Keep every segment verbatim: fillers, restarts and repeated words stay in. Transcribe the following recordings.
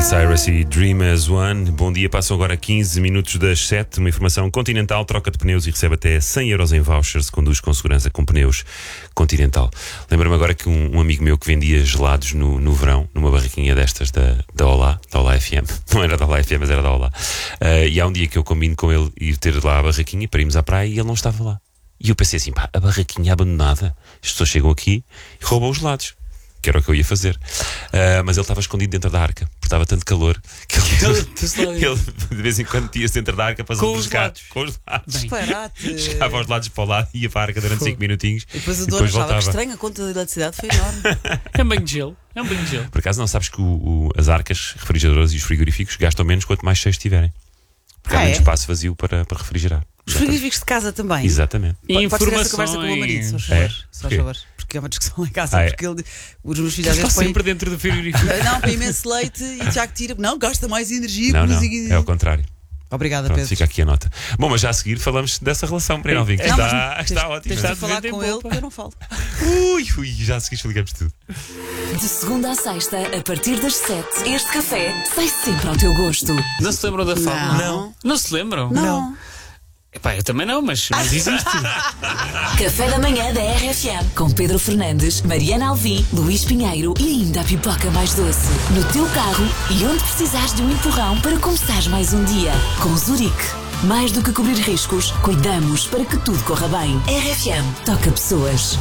Miley Cyrus e Dream as One. Bom dia, passam agora quinze minutos das sete. Uma informação: Continental troca de pneus e recebe até cem euros em vouchers. Conduz com segurança com pneus Continental. Lembro-me agora que um, um amigo meu que vendia gelados no, no verão, numa barraquinha destas da, da Olá, da Olá F M. Não era da Olá F M, mas era da Olá. Uh, e há um dia que eu combino com ele ir ter lá a barraquinha para irmos à praia e ele não estava lá. E eu pensei assim, pá, a barraquinha abandonada. As pessoas chegam aqui e roubam os gelados. Que era o que eu ia fazer. Uh, mas ele estava escondido dentro da arca, porque estava tanto calor que ele, ele de vez em quando ia-se dentro da arca para se buscar com os lados. Disparate. Chegava aos lados para o lado, ia para a arca durante cinco minutinhos. E depois o dono achava que estranho, a conta de eletricidade foi enorme. É um banho de gelo. É um banho de gelo. Por acaso não sabes que o, o, as arcas refrigeradoras e os frigoríficos gastam menos quanto mais cheios tiverem. Porque ah, há menos é? espaço vazio para, para refrigerar. Os frigoríficos de casa também. Exatamente. Pode, pode ter essa conversa com o meu marido, só favor. É. Só favor. Porque é uma discussão lá em casa. Ah, é? Porque ele, os meus filhos às vezes põem sempre põe... dentro do frigorífico. Não, põe imenso leite e já que tira. Não, gasta mais energia. Não, não, é ao contrário. Obrigada, Pronto, Pedro. fica aqui a nota. Bom, mas já a seguir falamos dessa relação, Breno Alvim, que não, está, mas, está tens, ótimo. Tens Está de falar com ele, porque eu não falo. Ui, ui, já a seguir explicamos tudo. De segunda a sexta, a partir das sete, este café sai sempre ao teu gosto. Não se lembram da fórmula? Não. Não se lembram? Não. Epá, eu também não, mas, mas existe. Café da manhã da R F M, com Pedro Fernandes, Mariana Alvim, Luís Pinheiro e ainda a pipoca mais doce. No teu carro e onde precisares de um empurrão para começares mais um dia. Com Zurique. Mais do que cobrir riscos, cuidamos para que tudo corra bem. R F M toca pessoas.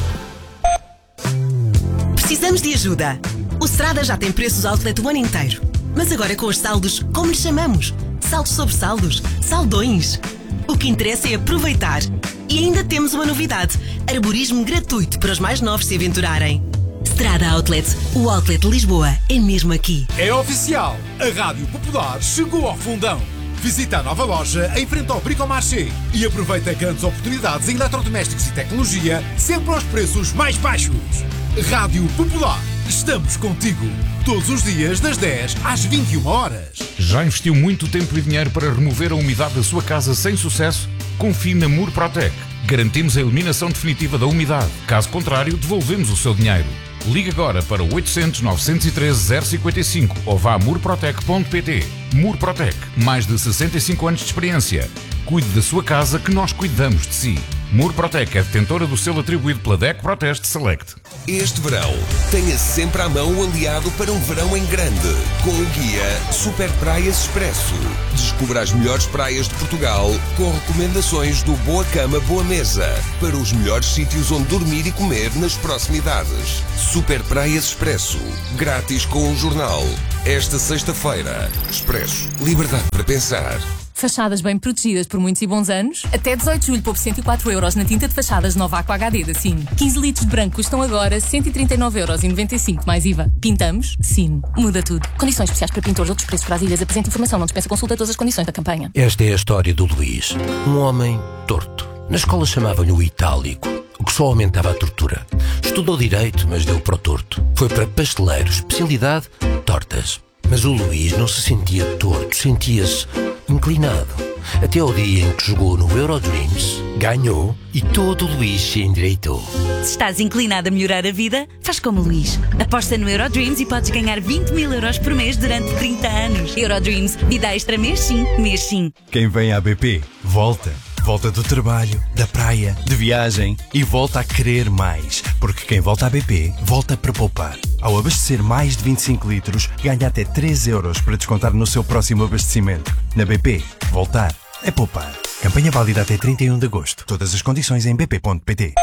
Precisamos de ajuda. O Strada já tem preços outlet o ano inteiro. Mas agora com os saldos, como lhe chamamos? Saldos sobre saldos? Saldões? O que interessa é aproveitar. E ainda temos uma novidade: arborismo gratuito para os mais novos se aventurarem. Strada Outlet, o outlet de Lisboa é mesmo aqui. É oficial, a Rádio Popular chegou ao Fundão. Visita a nova loja em frente ao Bricomarché e aproveita grandes oportunidades em eletrodomésticos e tecnologia, sempre aos preços mais baixos. Rádio Popular, estamos contigo, todos os dias das dez às vinte e uma horas. Já investiu muito tempo e dinheiro para remover a umidade da sua casa sem sucesso? Confie na Murprotec. Garantimos a eliminação definitiva da umidade. Caso contrário, devolvemos o seu dinheiro. Ligue agora para oitocentos, novecentos e treze, zero cinquenta e cinco ou vá a murprotec ponto pt. Murprotec, mais de sessenta e cinco anos de experiência. Cuide da sua casa que nós cuidamos de si. Murprotec é detentora do selo atribuído pela D E C Proteste Select. Este verão, tenha sempre à mão o aliado para um verão em grande, com o guia Super Praias Expresso. Descubra as melhores praias de Portugal, com recomendações do Boa Cama Boa Mesa, para os melhores sítios onde dormir e comer nas proximidades. Super Praias Expresso, grátis com o jornal. Esta sexta-feira, Expresso, liberdade para pensar. Fachadas bem protegidas por muitos e bons anos. Até dezoito de julho, poupe cento e quatro euros na tinta de fachadas Nova Aqua H D da Sino. quinze litros de branco custam agora cento e trinta e nove euros e noventa e cinco mais I V A. Pintamos? Sino. Muda tudo. Condições especiais para pintores, outros preços para as ilhas. Apresente informação, não dispensa consulta todas as condições da campanha. Esta é a história do Luís. Um homem torto. Na escola chamavam-lhe o Itálico, o que só aumentava a tortura. Estudou Direito, mas deu para o torto. Foi para pasteleiro, especialidade, tortas. Mas o Luís não se sentia torto, sentia-se inclinado. Até ao dia em que jogou no Eurodreams, ganhou e todo o Luís se endireitou. Se estás inclinado a melhorar a vida, faz como o Luís. Aposta no Eurodreams e podes ganhar vinte mil euros por mês durante trinta anos. Eurodreams, vida extra mês sim, mês sim. Quem vem à B P, volta. Volta do trabalho, da praia, de viagem e volta a querer mais. Porque quem volta à B P, volta para poupar. Ao abastecer mais de vinte e cinco litros, ganha até três euros para descontar no seu próximo abastecimento. Na B P, voltar é poupar. Campanha válida até trinta e um de agosto. Todas as condições em b p ponto p t.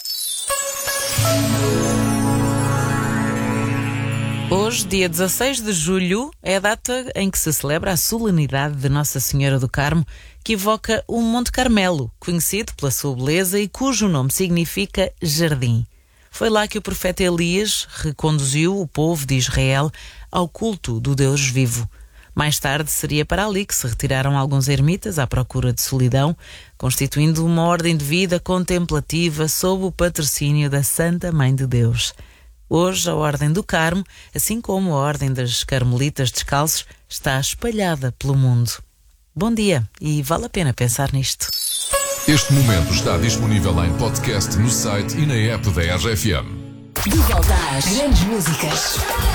Hoje, dia dezasseis de julho, é a data em que se celebra a solenidade de Nossa Senhora do Carmo, que evoca o Monte Carmelo, conhecido pela sua beleza e cujo nome significa jardim. Foi lá que o profeta Elias reconduziu o povo de Israel ao culto do Deus vivo. Mais tarde seria para ali que se retiraram alguns ermitas à procura de solidão, constituindo uma ordem de vida contemplativa sob o patrocínio da Santa Mãe de Deus. Hoje, a Ordem do Carmo, assim como a Ordem das Carmelitas Descalços, está espalhada pelo mundo. Bom dia e vale a pena pensar nisto. Este momento está disponível em podcast no site e na app da R F M. De volta às grandes músicas.